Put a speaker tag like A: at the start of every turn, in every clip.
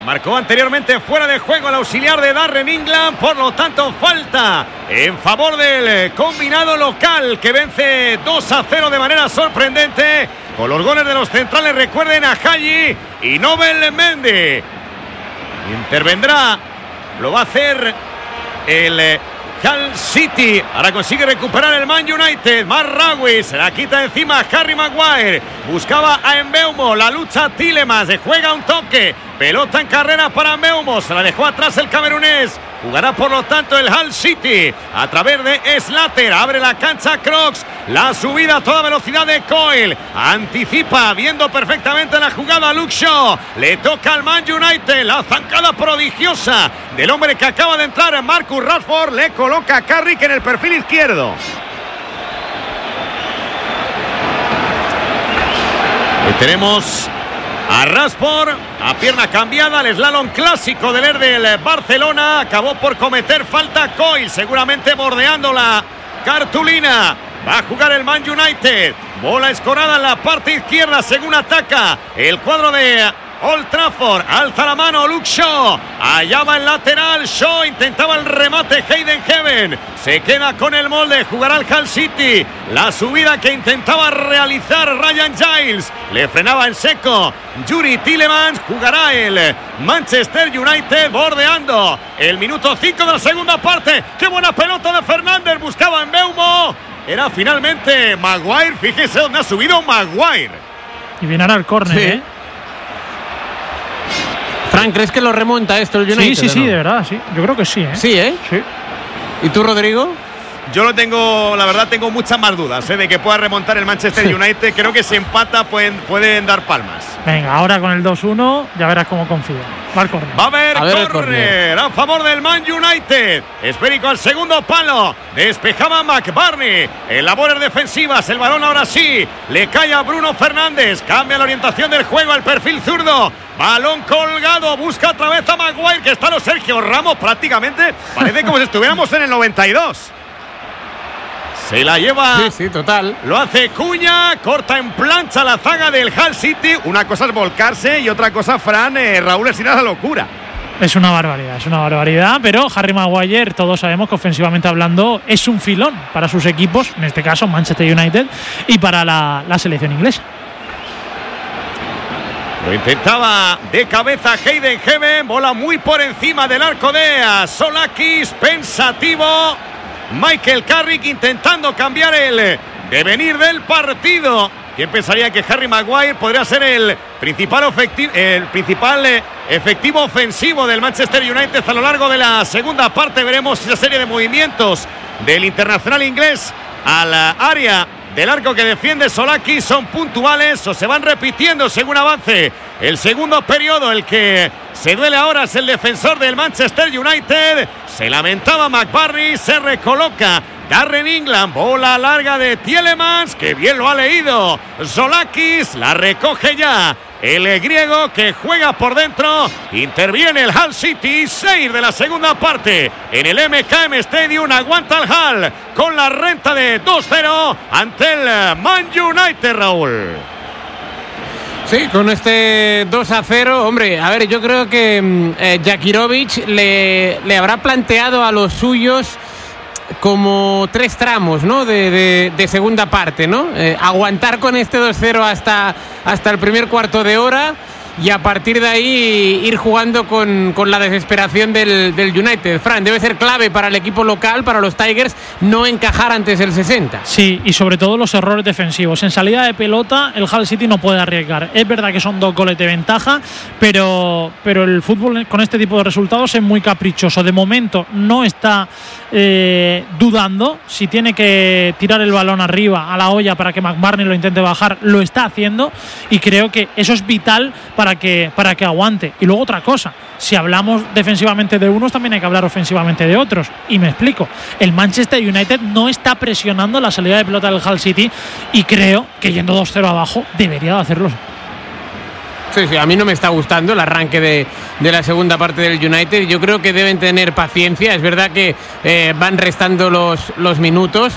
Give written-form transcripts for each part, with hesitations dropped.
A: Marcó anteriormente fuera de juego el auxiliar de Darren England, por lo tanto falta en favor del combinado local que vence 2-0 de manera sorprendente con los goles de los centrales. Recuerden a Haji y Nobel Mendy. Intervendrá, lo va a hacer el Hull City. Ahora consigue recuperar el Man United. Marraoui se la quita encima a Harry Maguire. Buscaba a Mbeumo. La lucha Tielemans. Se juega un toque. Pelota en carrera para Mbeumo. Se la dejó atrás el camerunés. Jugará por lo tanto el Hull City a través de Slater. Abre la cancha Crocs. La subida a toda velocidad de Coyle. Anticipa viendo perfectamente la jugada Luke Shaw. Le toca al Man United. La zancada prodigiosa del hombre que acaba de entrar, Marcus Rashford. Le coloca a Carrick en el perfil izquierdo. Y tenemos a Rashford a pierna cambiada. El slalom clásico del del Barcelona. Acabó por cometer falta Coyle, seguramente bordeando la cartulina. Va a jugar el Man United. Bola escorada en la parte izquierda según ataca el cuadro de Old Trafford. Alza la mano Luke Shaw. Allá va el lateral. Shaw intentaba el remate. Hayden Heaven se queda con el molde. Jugará el Hull City. La subida que intentaba realizar Ryan Giles. Le frenaba en seco Yuri Tielemans. Jugará el Manchester United bordeando el minuto 5 de la segunda parte. ¡Qué buena pelota de Fernández! Buscaba en Mbeumo. Era finalmente Maguire. Fíjese dónde ha subido Maguire.
B: Y viene ahora el córner,
C: sí. Fran, ¿crees que lo remonta esto el United?
B: Sí, de verdad, sí. Yo creo que sí, ¿eh?
C: Sí, ¿eh?
B: Sí.
C: ¿Y tú, Rodrigo?
A: Yo lo tengo, la verdad, tengo muchas más dudas de que pueda remontar el Manchester United. Creo que si empata pueden dar palmas.
B: Venga, ahora con el 2-1 ya verás cómo confía. Va al córner.
A: Va a haber córner a favor del Man United. Esférico al segundo palo. Despejaba McBurnie en labores defensivas. El balón ahora sí le cae a Bruno Fernández. Cambia la orientación del juego al perfil zurdo. Balón colgado. Busca otra vez a Maguire, que está los Sergio Ramos prácticamente. Parece como si estuviéramos en el 92. Se la lleva.
C: Sí, total.
A: Lo hace Cuña. Corta en plancha la zaga del Hull City. Una cosa es volcarse y otra cosa, Fran, Raúl, es ir a la locura.
B: Es una barbaridad, pero Harry Maguire, todos sabemos que ofensivamente hablando es un filón para sus equipos, en este caso Manchester United, y para la selección inglesa.
A: Lo intentaba de cabeza Hayden Heaven. Bola muy por encima del arco de Solakis. Pensativo Michael Carrick intentando cambiar el devenir del partido. ¿Quién pensaría que Harry Maguire podría ser el principal efectivo ofensivo del Manchester United a lo largo de la segunda parte? Veremos esa serie de movimientos del internacional inglés al área del arco que defiende Solakis. ¿Son puntuales o se van repitiendo según avance el segundo periodo? El que se duele ahora es el defensor del Manchester United. Se lamentaba McBurnie, se recoloca Darren England. Bola larga de Tielemans, que bien lo ha leído Solakis. La recoge ya el griego, que juega por dentro. Interviene el Hull City. 6 de la segunda parte en el MKM Stadium. Aguanta el Hull con la renta de 2-0 ante el Man United, Raúl.
C: Sí, con este 2-0, hombre, a ver, yo creo que Jakirovic le habrá planteado a los suyos como 3 tramos, ¿no? de segunda parte, ¿no? Aguantar con este 2-0 hasta el primer cuarto de hora y a partir de ahí ir jugando con la desesperación del United. Fran, debe ser clave para el equipo local, para los Tigers, no encajar antes del 60.
B: Sí, y sobre todo los errores defensivos. En salida de pelota, el Hull City no puede arriesgar. Es verdad que son 2 goles de ventaja, pero el fútbol con este tipo de resultados es muy caprichoso. De momento no está dudando. Si tiene que tirar el balón arriba a la olla para que McBurnie lo intente bajar, lo está haciendo, y creo que eso es vital para que aguante. Y luego otra cosa, si hablamos defensivamente de unos, también hay que hablar ofensivamente de otros, y me explico. El Manchester United no está presionando la salida de pelota del Hull City, y creo que yendo 2-0 abajo debería de hacerlo.
C: Sí, a mí no me está gustando el arranque de la segunda parte del United. Yo creo que deben tener paciencia. Es verdad que van restando los minutos,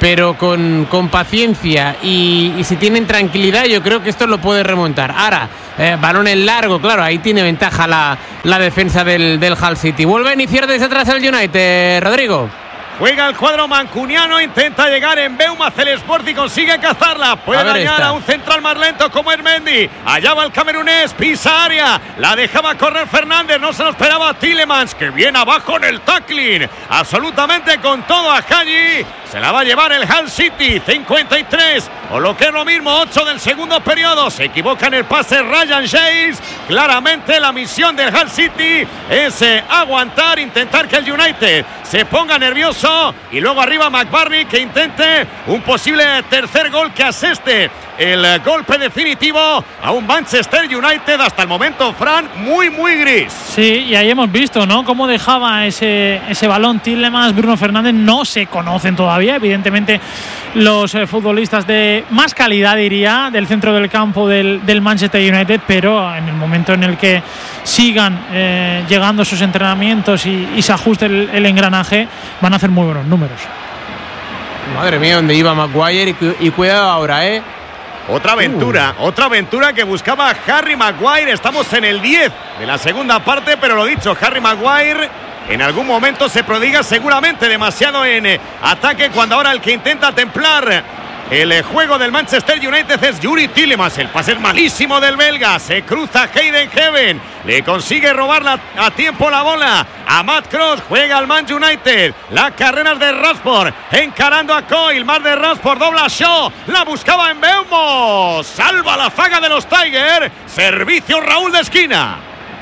C: pero con paciencia y si tienen tranquilidad, yo creo que esto lo puede remontar. Ahora, balón en largo, claro, ahí tiene ventaja la defensa del Hull City. Vuelve a iniciar desde atrás el United, Rodrigo.
A: Juega el cuadro mancuniano, intenta llegar en Beuma, hace el Sport y consigue cazarla. Puede dañar a un central más lento como es Mendy. Allá va el camerunés, pisa área. La dejaba correr Fernández, no se lo esperaba Tielemans, que viene abajo en el tackling. Absolutamente con todo a Haji. Se la va a llevar el Hull City, 53, o lo que es lo mismo, 8 del segundo periodo. Se equivoca en el pase Ryan James. Claramente la misión del Hull City es aguantar, intentar que el United se ponga nervioso y luego arriba McBurney que intente un posible tercer gol que aseste el golpe definitivo a un Manchester United hasta el momento, Fran, muy gris.
B: Sí, y ahí hemos visto, ¿no?, cómo dejaba ese balón Tielemans, Bruno Fernández. No se conocen todavía, evidentemente, los futbolistas de más calidad, diría, del centro del campo del Manchester United, pero en el momento en el que sigan llegando sus entrenamientos y se ajuste el engranaje, van a hacer muy buenos números.
C: Madre mía, dónde iba Maguire y cuidado ahora,
A: Otra aventura que buscaba Harry Maguire. Estamos en el 10 de la segunda parte, pero lo dicho, Harry Maguire en algún momento se prodiga seguramente demasiado en ataque, cuando ahora el que intenta templar el juego del Manchester United es Youri Tielemans. El pase es malísimo del belga. Se cruza Hayden Heaven. Le consigue robar a tiempo la bola a Matt Cross. Juega al Man United. Las carreras de Rashford encarando a Coyle. Más de Rashford. Dobla Shaw. La buscaba en Mbeumo. Salva la zaga de los Tigers. Servicio Raúl de esquina.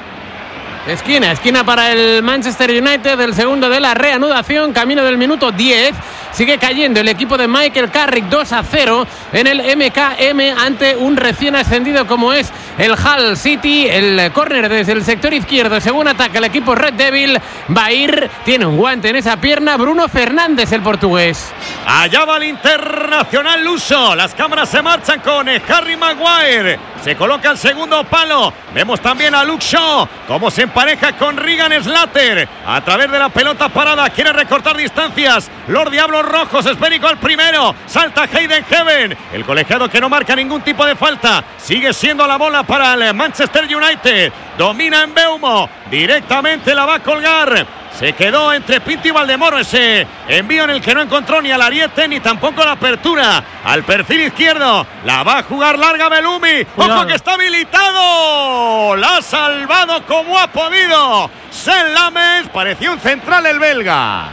C: Esquina para el Manchester United, el segundo de la reanudación, camino del minuto 10. Sigue cayendo el equipo de Michael Carrick 2-0 en el MKM ante un recién ascendido como es el Hull City. El córner desde el sector izquierdo, según ataca el equipo Red Devil. Va a ir, tiene un guante en esa pierna, Bruno Fernández, el portugués.
A: Allá va el internacional luso. Las cámaras se marchan con Harry Maguire. Se coloca el segundo palo. Vemos también a Luke Shaw como se empareja con Regan Slater a través de la pelota parada. Quiere recortar distancias los Diablos Rojos. Esférico al primero. Salta Hayden Heaven. El colegiado que no marca ningún tipo de falta. Sigue siendo la bola para el Manchester United. Domina en Mbeumo. Directamente la va a colgar. Se quedó entre Pinto y Valdemoro ese envío en el que no encontró ni al ariete ni tampoco la apertura al perfil izquierdo. La va a jugar larga Belumi. ¡Ojo que está habilitado! La ha salvado como ha podido Sen Lammens. Parecía un central el belga.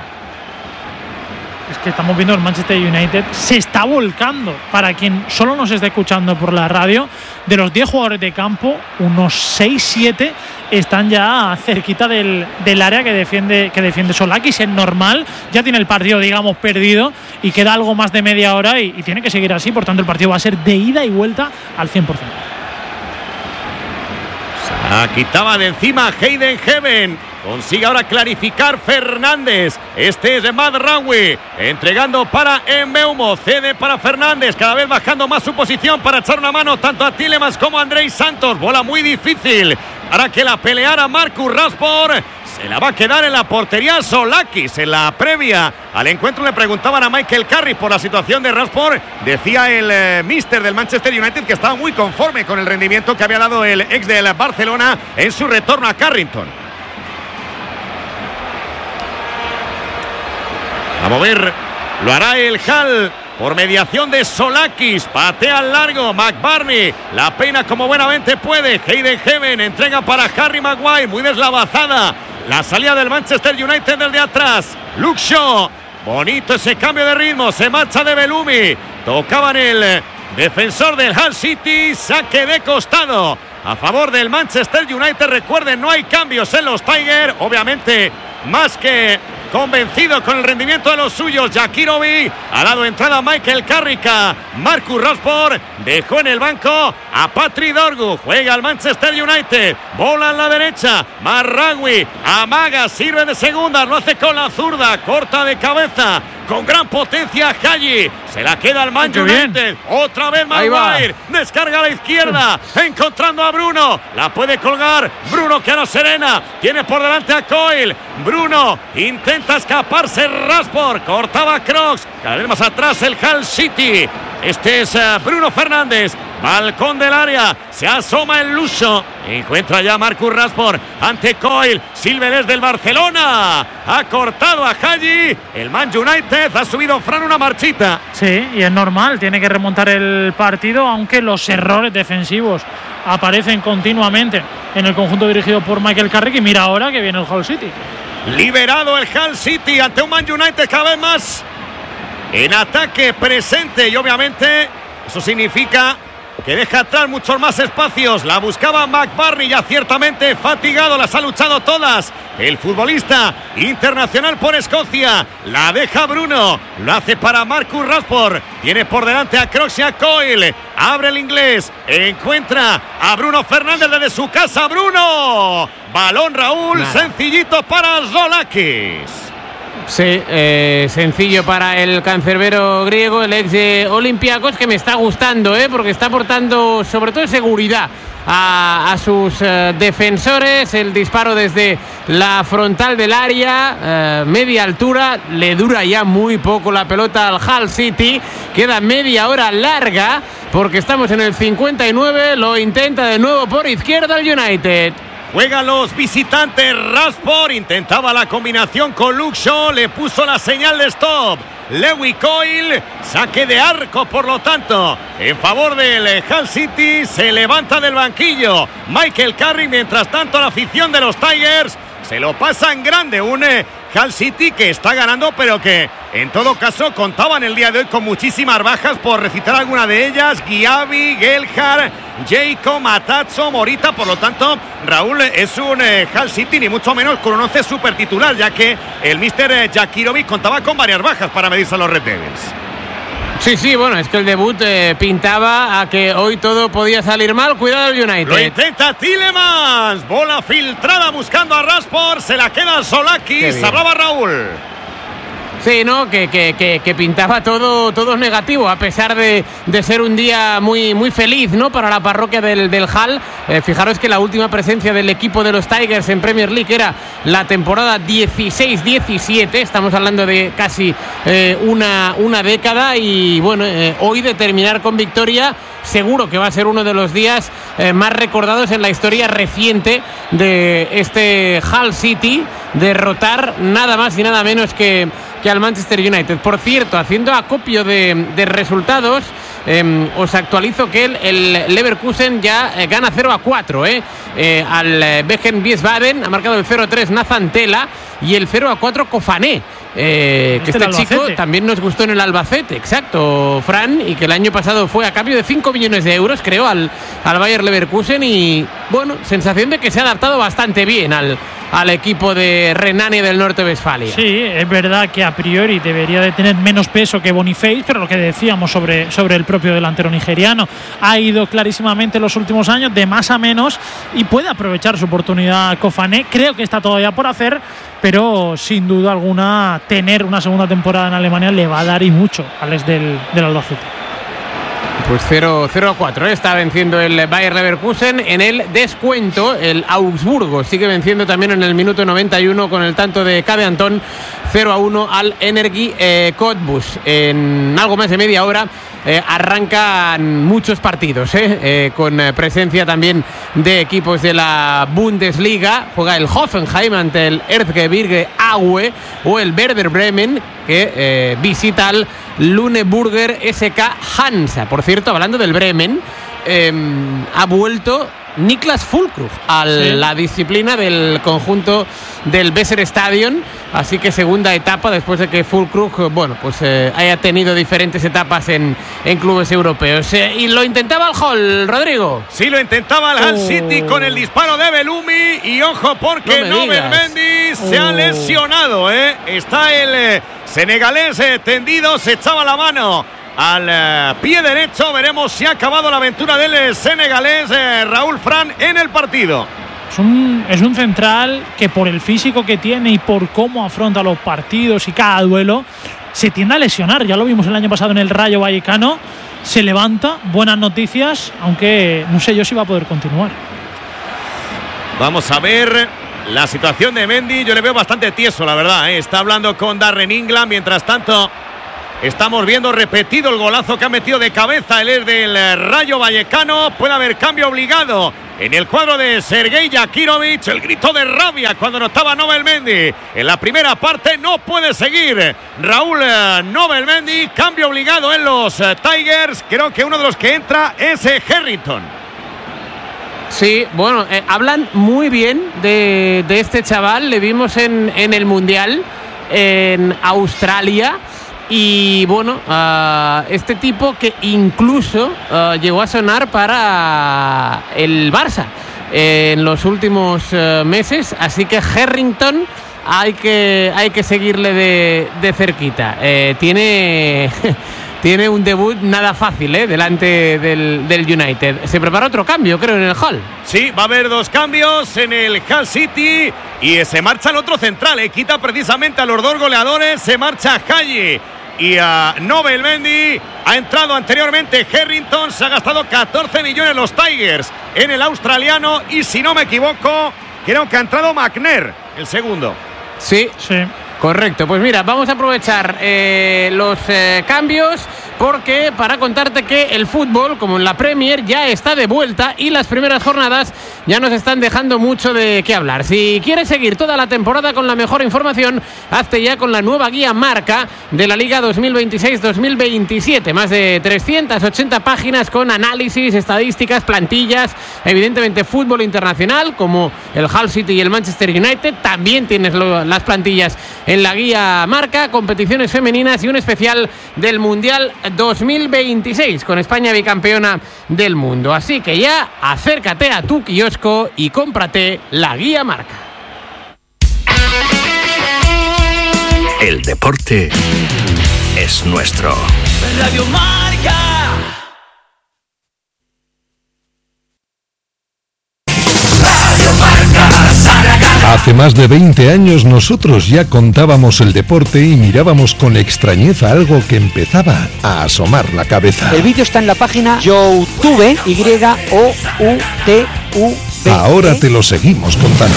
B: Es que estamos viendo el Manchester United se está volcando. Para quien solo nos esté escuchando por la radio, de los 10 jugadores de campo, unos 6-7 están ya cerquita del área que defiende Solakis. Es normal, ya tiene el partido, digamos, perdido y queda algo más de media hora y tiene que seguir así. Por tanto, el partido va a ser de ida y vuelta al 100%.
A: Quitaba de encima Hayden Heaven. Consigue ahora clarificar Fernández. Este es Matt Rawi entregando para Mbeumo. Cede para Fernández, cada vez bajando más su posición para echar una mano tanto a Tielemans como a Andrei Santos. Bola muy difícil para que la peleara Marcus Rashford. Se la va a quedar en la portería Solakis. En la previa al encuentro le preguntaban a Michael Carrick por la situación de Rashford. Decía el míster del Manchester United que estaba muy conforme con el rendimiento que había dado el ex del Barcelona en su retorno a Carrington. A mover, lo hará el Hull por mediación de Solakis. Patea al largo, McBurney la peina como buenamente puede. Hayden Heaven entrega para Harry Maguire, muy deslavazada la salida del Manchester United desde atrás. Luke Shaw, bonito ese cambio de ritmo, se marcha de Belumi. Tocaban el defensor del Hull City, saque de costado a favor del Manchester United. Recuerden, no hay cambios en los Tigers, obviamente más que convencido con el rendimiento de los suyos. Jakirovic ha dado entrada a Michael Carrick. Marcus Rashford dejó en el banco a Patrick Dorgu. Juega al Manchester United, bola en la derecha. Marragui amaga, sirve de segunda, lo hace con la zurda, corta de cabeza con gran potencia Haji. Se la queda al Man United. Otra vez Maguire. Descarga a la izquierda. Encontrando a Bruno. La puede colgar. Bruno que no serena. Tiene por delante a Coyle. Bruno intenta escaparse. Rashford. Cortaba Crocs. Cada vez más atrás el Hull City. Este es Bruno Fernández. Balcón del área. Se asoma el Lucho. Encuentra ya Marcus Rashford ante Coyle. Silveres del Barcelona. Ha cortado a Haji. El Man United ha subido Fran una marchita.
B: Sí, y es normal. Tiene que remontar el partido, aunque los errores defensivos aparecen continuamente en el conjunto dirigido por Michael Carrick. Y mira ahora que viene el Hull City.
A: Liberado el Hull City ante un Man United cada vez más en ataque presente. Y obviamente eso significa que deja atrás muchos más espacios. La buscaba McBurney, ya ciertamente fatigado, las ha luchado todas. El futbolista internacional por Escocia. La deja Bruno, lo hace para Marcus Rashford. Tiene por delante a Crocs y a Coyle. Abre el inglés, encuentra a Bruno Fernández desde su casa. Bruno, balón Raúl, sencillito para Zolakis.
C: Sí, sencillo para el cancerbero griego, el ex de Olympiacos, que me está gustando, porque está aportando sobre todo seguridad a sus defensores. El disparo desde la frontal del área, media altura, le dura ya muy poco la pelota al Hull City. Queda media hora larga porque estamos en el 59, lo intenta de nuevo por izquierda el United.
A: Juegan los visitantes. Rashford intentaba la combinación con Luke Shaw. Le puso la señal de stop Lewis Coyle. Saque de arco, por lo tanto, en favor del Hull City. Se levanta del banquillo Michael Carrick. Mientras tanto, la afición de los Tigers se lo pasa en grande. Un Hull City que está ganando, pero que en todo caso contaban el día de hoy con muchísimas bajas, por recitar alguna de ellas: Guiabi, Gelhardt, Jacob, Matacho, Morita. Por lo tanto, Raúl, es un Hull City ni mucho menos con un 11 super titular, ya que el míster Jakirovic contaba con varias bajas para medirse a los Red Devils.
C: Sí, bueno, es que el debut pintaba a que hoy todo podía salir mal. Cuidado el United.
A: Lo intenta Tielemans. Bola filtrada buscando a Rashford. Se la queda Zolakis. Hablaba Raúl.
C: Sí, ¿no? Que pintaba todo negativo, a pesar de ser un día muy, muy feliz, ¿no? Para la parroquia del Hull. Fijaros que la última presencia del equipo de los Tigers en Premier League era la temporada 16-17. Estamos hablando de casi una década. Y bueno, hoy de terminar con victoria, seguro que va a ser uno de los días más recordados en la historia reciente de este Hull City. Derrotar nada más y nada menos que al Manchester United. Por cierto, haciendo acopio de resultados, os actualizo que el Leverkusen ya gana 0-4 al Beken Wiesbaden. Ha marcado el 0-3 Nathan Tella y el 0-4 Kofané. Que este chico también nos gustó en el Albacete, exacto, Fran, y que el año pasado fue a cambio de 5 millones de euros, creo, al Bayer Leverkusen. Y bueno, sensación de que se ha adaptado bastante bien al equipo de Renania del Norte-Westfalia.
B: Sí, es verdad que a priori debería de tener menos peso que Boniface, pero lo que decíamos sobre el propio delantero nigeriano, ha ido clarísimamente en los últimos años de más a menos y puede aprovechar su oportunidad Kofané. Creo que está todavía por hacer, pero sin duda alguna tener una segunda temporada en Alemania le va a dar y mucho al ex del Albacete.
C: Pues 0-4, está venciendo el Bayer Leverkusen en el descuento. El Augsburgo sigue venciendo también en el minuto 91 con el tanto de Cade Antón. 0-1 al Energie Cottbus. En algo más de media hora arrancan muchos partidos, con presencia también de equipos de la Bundesliga. Juega el Hoffenheim ante el Erzgebirge Aue, o el Werder Bremen, que visita al Lüneburger SK Hansa. Por cierto, hablando del Bremen, ha vuelto Niklas Füllkrug a la disciplina del conjunto del Weserstadion, así que segunda etapa después de que Füllkrug, haya tenido diferentes etapas en clubes europeos. Y lo intentaba el Hull, Rodrigo.
A: Sí, lo intentaba el Hull City con el disparo de Bellumi, y ojo porque Nobel Mendy se ha lesionado, está el senegalés tendido, se echaba la mano al pie derecho. Veremos si ha acabado la aventura del senegalés, Raúl, Fran, en el partido.
B: Es un central que por el físico que tiene y por cómo afronta los partidos y cada duelo se tiende a lesionar. Ya lo vimos el año pasado en el Rayo Vallecano. Se levanta, buenas noticias, aunque no sé yo si va a poder continuar.
A: Vamos a ver la situación de Mendy. Yo le veo bastante tieso, la verdad, ¿eh? Está hablando con Darren England. Mientras tanto, estamos viendo repetido el golazo que ha metido de cabeza el del Rayo Vallecano. Puede haber cambio obligado en el cuadro de Sergei Jakirovic. El grito de rabia cuando no estaba Nobel Mendy en la primera parte. No puede seguir Raúl Nobel Mendy. Cambio obligado en los Tigers. Creo que uno de los que entra es Harrington.
C: Sí, bueno, hablan muy bien de este chaval. Le vimos en el Mundial en Australia. Y bueno, este tipo que incluso llegó a sonar para el Barça en los últimos meses. Así que Harrington hay que seguirle de cerquita. Tiene un debut nada fácil delante del United. Se prepara otro cambio, creo, en el Hull.
A: Sí, va a haber 2 cambios en el Hull City. Y se marcha el otro central. Quita precisamente a los 2 goleadores. Se marcha Haji y a Nobel Mendy. Ha entrado anteriormente Harrington. Se ha gastado 14 millones los Tigers en el australiano. Y si no me equivoco, creo que ha entrado McNair, el segundo.
C: Sí. Correcto, pues mira, vamos a aprovechar los cambios, porque para contarte que el fútbol, como en la Premier, ya está de vuelta y las primeras jornadas ya nos están dejando mucho de qué hablar. Si quieres seguir toda la temporada con la mejor información, hazte ya con la nueva guía Marca de la Liga 2026-2027. Más de 380 páginas con análisis, estadísticas, plantillas, evidentemente fútbol internacional como el Hull City y el Manchester United. También tienes las plantillas en la guía Marca, competiciones femeninas y un especial del Mundial 2026 con España bicampeona del mundo. Así que ya acércate a tu kiosco y cómprate la guía Marca.
D: El deporte es nuestro.
E: Radio Marca.
F: Hace más de 20 años nosotros ya contábamos el deporte y mirábamos con extrañeza algo que empezaba a asomar la cabeza.
G: El vídeo está en la página YouTube, YOUTUV.
F: Ahora te lo seguimos contando.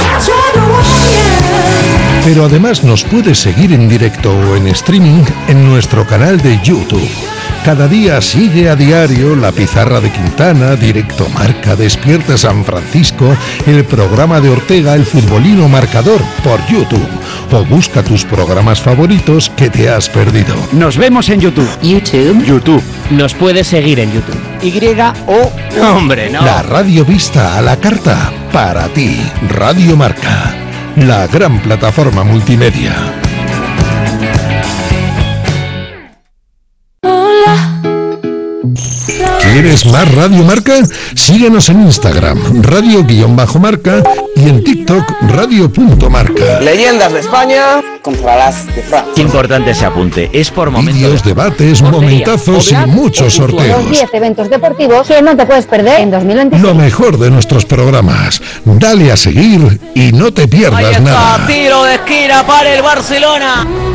F: Pero además nos puedes seguir en directo o en streaming en nuestro canal de YouTube. Cada día sigue a diario La Pizarra de Quintana, Directo Marca, Despierta San Francisco, el programa de Ortega, El Futbolino Marcador, por YouTube. O busca tus programas favoritos que te has perdido.
G: Nos vemos en YouTube.
F: YouTube.
G: Nos puedes seguir en YouTube.
D: Hombre, no.
F: La radio vista a la carta, para ti. Radio Marca, la gran plataforma multimedia. ¿Quieres más Radio Marca? Síguenos en Instagram, radio_marca, y en TikTok, radio.marca.
H: Leyendas de España contra las de Francia.
D: Importante ese apunte, es por momentos.
F: Vídeos, debates, momentazos y muchos sorteos.
I: Los 10 eventos deportivos que no te puedes perder en 2026.
F: Lo mejor de nuestros programas. Dale a seguir y no te pierdas nada.
E: Tiro de esquina para el Barcelona.